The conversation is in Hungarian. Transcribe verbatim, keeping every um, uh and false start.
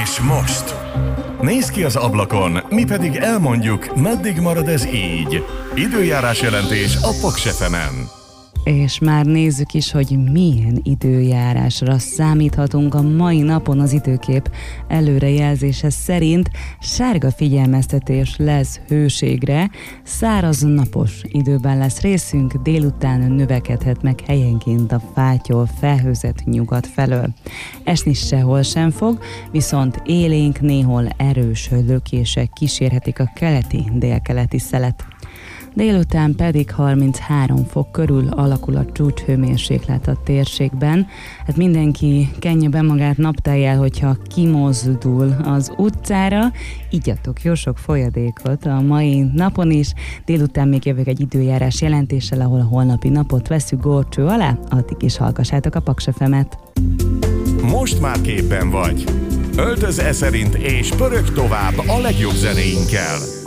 És most? Nézz ki az ablakon, mi pedig elmondjuk, meddig marad ez így. Időjárás jelentés a Paks ef emen. És már nézzük is, hogy milyen időjárásra számíthatunk a mai napon. Az időkép előrejelzése szerint sárga figyelmeztetés lesz hőségre, száraz napos időben lesz részünk, délután növekedhet meg helyenként a fátyol felhőzet nyugat felől. Esni sehol sem fog, viszont élénk, néhol erős lökések kísérhetik a keleti-délkeleti szelet. Délután pedig harminchárom fok körül alakul a csúcshőmérséklet a térségben. Hát mindenki kenje be magát naptájjal, hogyha kimozdul az utcára. Igyatok jó sok folyadékot a mai napon is. Délután még jövök egy időjárás jelentéssel, ahol a holnapi napot veszük górcső alá. Addig is hallgassátok a Paks ef emet. Most már képben vagy. Öltöz e szerint és pörög tovább a legjobb zenéinkkel.